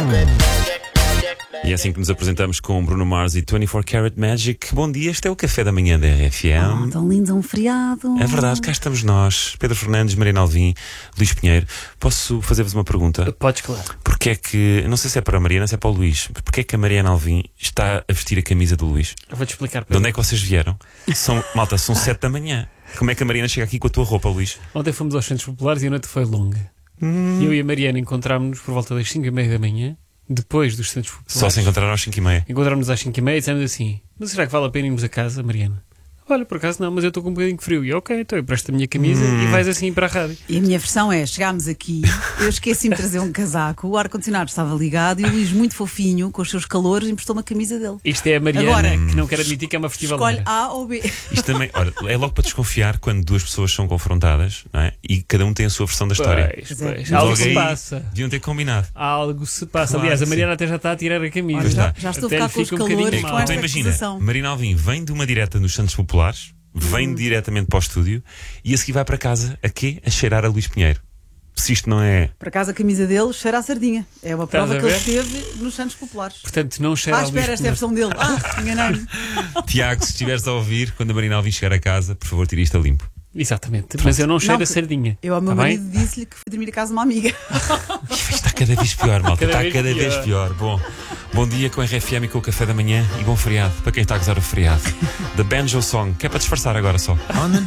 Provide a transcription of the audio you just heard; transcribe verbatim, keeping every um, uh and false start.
E é assim que nos apresentamos com Bruno Mars e vinte e quatro Karat Magic. Bom dia, este é o Café da Manhã da R F M. Oh, tão lindo, é um feriado. É verdade, cá estamos nós, Pedro Fernandes, Mariana Alvim, Luís Pinheiro. Posso fazer-vos uma pergunta? Podes, claro. Porquê é que, não sei se é para a Mariana, se é para o Luís, porquê é que a Mariana Alvim está a vestir a camisa do Luís? Eu vou-te explicar, De Pedro. onde é que vocês vieram? São, malta, são sete da manhã. Como é que a Mariana chega aqui com a tua roupa, Luís? Ontem fomos aos Centros Populares e a noite foi longa. Hum. Eu e a Mariana encontrámos-nos por volta das cinco e meia da manhã, depois dos Centros Populares. Só se encontraram às cinco e meia. Encontrámos-nos às cinco e meia e dissemos assim: mas será que vale a pena irmos a casa, Mariana? Olha, por acaso não, mas eu estou com um bocadinho de frio. E eu, ok, então eu presto a minha camisa Hum. e vais assim para a rádio. E a minha versão é: chegámos aqui, eu esqueci-me de trazer um casaco, o ar-condicionado estava ligado e o Luís, muito fofinho, com os seus calores, emprestou uma camisa dele. Isto é a Mariana, Agora, que não quer admitir que é uma Escolhe festivaleira. A ou B. Isto também, olha, é logo para desconfiar quando duas pessoas são confrontadas, não é? E cada um tem a sua versão da história. Pois, Pois é. pois. Logo Algo Logo se aí, passa. deviam ter combinado. Algo se passa. Claro Aliás, a que Mariana até já está a tirar a camisa. Pois está. Já estou a Até ficar lhe com os fica um bocadinho calores mal. com esta Então imagina, acusação. Marina Alvim vem de uma direta nos Santos Populares, vem Hum. diretamente para o estúdio e a seguir vai para casa a quê? A cheirar a Luís Pinheiro. Se isto não é. Por acaso a camisa dele cheira a sardinha. É uma Estás prova a que ele ver? esteve nos Santos Populares. Portanto, não cheira Ah, a espera, Luís esta é a Pinheiro. versão dele. Ah, enganei-me. Tiago, se estiveres a ouvir, quando a Marina Alvim chegar a casa, por favor, tire isto a limpo. Exatamente. Mas eu não cheiro Não, a sardinha. Eu ao meu Tá bem? marido disse-lhe que fui dormir a casa de uma amiga. Isto está cada vez pior, malta. Cada está vez cada pior. vez pior. Bom, bom dia com a R F M e com o Café da Manhã e bom feriado para quem está a gozar o feriado. The Banjo Song, que é para disfarçar agora só.